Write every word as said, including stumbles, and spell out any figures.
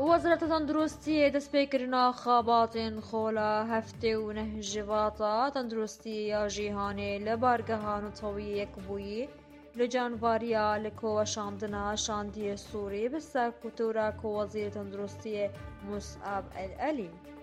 وەزارەتە تەندروستی دەستپێکردنا خاباتên خۆلا هەفتê û neh ji vata tenduristiyê ya jîhanê li bargeha Netewî Yekbûyî li canvariya li koweşandina Şandiyê Sûrî bi serkûtûra Wezîrê Tenduristiyê Mus'ab el Elî.